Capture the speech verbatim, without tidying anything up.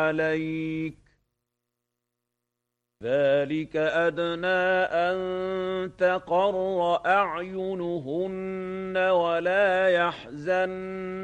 عليك ذلك أدنى أن تقر أعينهن ولا يحزن